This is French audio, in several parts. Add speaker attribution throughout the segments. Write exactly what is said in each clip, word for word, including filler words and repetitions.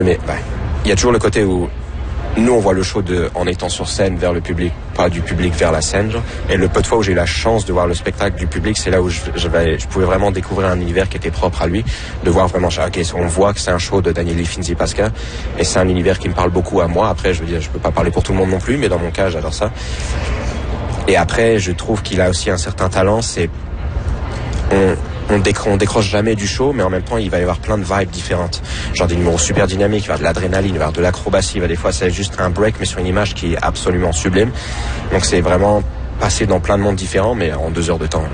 Speaker 1: Mais bah, il y a toujours le côté où nous, on voit le show de, en étant sur scène vers le public, pas du public vers la scène. Genre. Et le peu de fois où j'ai eu la chance de voir le spectacle du public, c'est là où je, je, vais, je pouvais vraiment découvrir un univers qui était propre à lui, de voir vraiment, ok, on voit que c'est un show de Daniele Finzi Pasca, et c'est un univers qui me parle beaucoup à moi. Après, je veux dire, je peux pas parler pour tout le monde non plus, mais dans mon cas, j'adore ça. Et après, je trouve qu'il a aussi un certain talent, c'est on, on, décro- on décroche jamais du show, mais en même temps, il va y avoir plein de vibes différentes. Genre des numéros super dynamiques, il va y avoir de l'adrénaline, il va y avoir de l'acrobatie, il va des fois, c'est juste un break, mais sur une image qui est absolument sublime. Donc c'est vraiment passer dans plein de mondes différents, mais en deux heures de temps.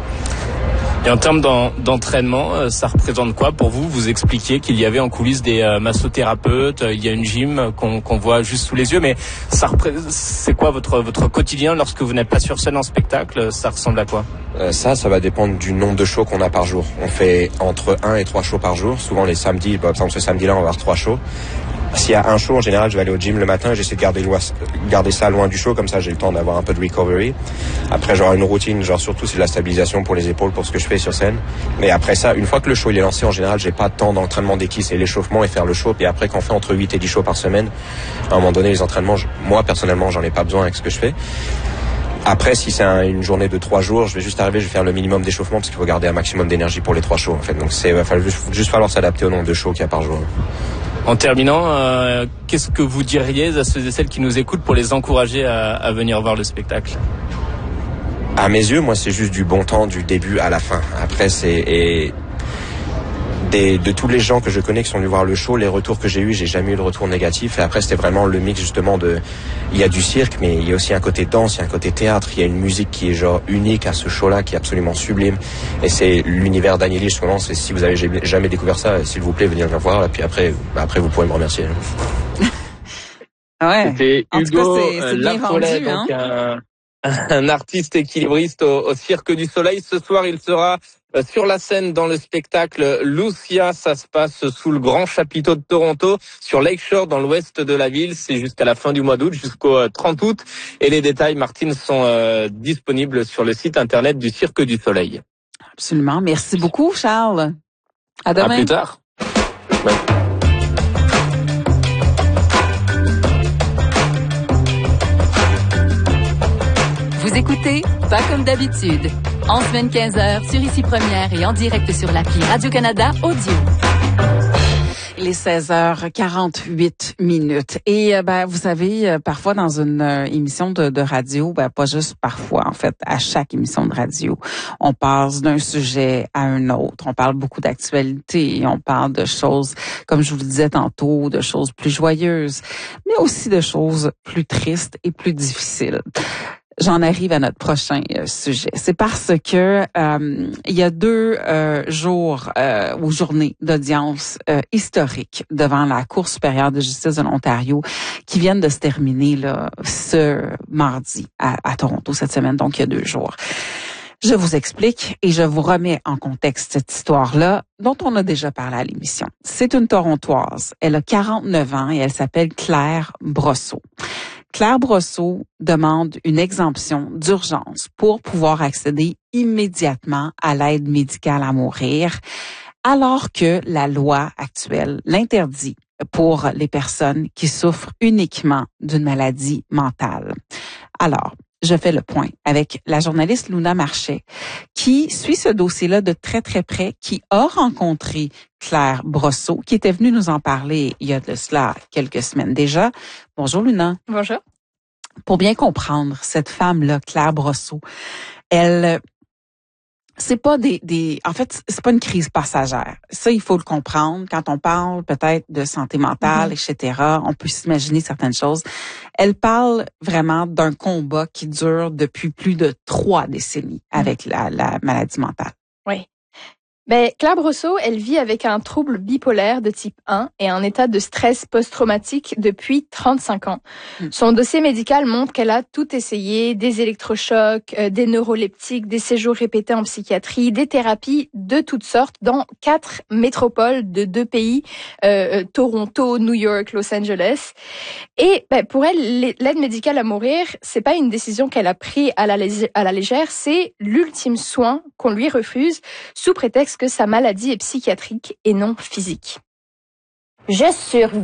Speaker 2: Et en termes d'en, d'entraînement, ça représente quoi pour vous? Vous expliquiez qu'il y avait en coulisses des euh, massothérapeutes, il y a une gym qu'on, qu'on voit juste sous les yeux, mais ça représente, c'est quoi votre, votre quotidien lorsque vous n'êtes pas sur scène en spectacle? Ça ressemble à quoi?
Speaker 1: euh, Ça, ça va dépendre du nombre de shows qu'on a par jour. On fait entre un et trois shows par jour. Souvent les samedis, par exemple ce samedi-là, on va avoir trois shows. S'il y a un show, en général, je vais aller au gym le matin, j'essaie de garder, loin, garder ça loin du show, comme ça j'ai le temps d'avoir un peu de recovery. Après, j'aurai une routine, genre surtout c'est de la stabilisation pour les épaules, pour ce que je fais sur scène. Mais après ça, une fois que le show il est lancé, en général, j'ai pas de temps d'entraînement d'équipe, c'est l'échauffement et faire le show. Puis après, quand on fait entre huit et dix shows par semaine, à un moment donné, les entraînements, je, moi personnellement, j'en ai pas besoin avec ce que je fais. Après, si c'est un, une journée de trois jours, je vais juste arriver, je vais faire le minimum d'échauffement parce qu'il faut garder un maximum d'énergie pour les trois shows, en fait. Donc c'est, il va juste, juste falloir s'adapter au nombre de shows qu'il y a par jour.
Speaker 2: En terminant, euh, qu'est-ce que vous diriez à ceux et celles qui nous écoutent pour les encourager à, à venir voir le spectacle?
Speaker 1: À mes yeux, moi, c'est juste du bon temps du début à la fin. Après, c'est et des, de tous les gens que je connais qui sont venus voir le show, les retours que j'ai eus, j'ai jamais eu de retour négatif. Et après, c'était vraiment le mix justement de, il y a du cirque, mais il y a aussi un côté danse, il y a un côté théâtre, il y a une musique qui est genre unique à ce show-là, qui est absolument sublime. Et c'est l'univers Daniele, justement. C'est, si vous avez jamais découvert ça, s'il vous plaît, venez le voir. Et puis après, après, vous pourrez me remercier.
Speaker 3: Ouais.
Speaker 2: C'était
Speaker 3: en
Speaker 2: Hugo
Speaker 3: tout cas, c'est, c'est bien
Speaker 2: Lafollet,
Speaker 3: vendu,
Speaker 2: donc
Speaker 3: hein?
Speaker 2: un, un artiste équilibriste au, au Cirque du Soleil. Ce soir, il sera sur la scène dans le spectacle Lucia. Ça se passe sous le grand chapiteau de Toronto, sur Lakeshore, dans l'ouest de la ville. C'est jusqu'à la fin du mois d'août, jusqu'au trente août. Et les détails, Martine, sont euh, disponibles sur le site internet du Cirque du Soleil.
Speaker 3: Absolument. Merci beaucoup, Charles. À demain.
Speaker 2: À plus tard. Ouais.
Speaker 4: Vous écoutez Pas comme d'habitude, en semaine quinze heures sur Ici Première et en direct sur l'appli Radio-Canada Audio.
Speaker 3: Il est seize heures quarante-huit minutes. Et euh, ben vous savez, euh, parfois dans une euh, émission de, de radio, ben pas juste parfois, en fait, à chaque émission de radio, on passe d'un sujet à un autre. On parle beaucoup d'actualité, on parle de choses, comme je vous le disais tantôt, de choses plus joyeuses, mais aussi de choses plus tristes et plus difficiles. J'en arrive à notre prochain euh, sujet. C'est parce que euh, il y a deux euh, jours euh, ou journées d'audience euh, historiques devant la Cour supérieure de justice de l'Ontario qui viennent de se terminer là, ce mardi à, à Toronto cette semaine, donc il y a deux jours. Je vous explique et je vous remets en contexte cette histoire-là dont on a déjà parlé à l'émission. C'est une Torontoise. Elle a quarante-neuf ans et elle s'appelle Claire Brosseau. Claire Brosseau demande une exemption d'urgence pour pouvoir accéder immédiatement à l'aide médicale à mourir, alors que la loi actuelle l'interdit pour les personnes qui souffrent uniquement d'une maladie mentale. Alors, je fais le point avec la journaliste Luna Marchais, qui suit ce dossier-là de très, très près, qui a rencontré Claire Brosseau, qui était venue nous en parler il y a de cela quelques semaines déjà. Bonjour Luna.
Speaker 5: Bonjour.
Speaker 3: Pour bien comprendre cette femme-là, Claire Brosseau, elle, c'est pas des, des, en fait, c'est pas une crise passagère. Ça, il faut le comprendre. Quand on parle peut-être de santé mentale, mm-hmm. et cetera, on peut s'imaginer certaines choses. Elle parle vraiment d'un combat qui dure depuis plus de trois décennies mm-hmm. avec la, la maladie mentale.
Speaker 5: Oui. Ben, Claire Brosseau, elle vit avec un trouble bipolaire de type un et un état de stress post-traumatique depuis trente-cinq ans. Mm. Son dossier médical montre qu'elle a tout essayé, des électrochocs, euh, des neuroleptiques, des séjours répétés en psychiatrie, des thérapies de toutes sortes dans quatre métropoles de deux pays, euh, Toronto, New York, Los Angeles. Et ben, pour elle, l'aide médicale à mourir, c'est pas une décision qu'elle a prise à la, lég- à la légère, c'est l'ultime soin qu'on lui refuse sous prétexte que sa maladie est psychiatrique et non physique.
Speaker 6: Je survis.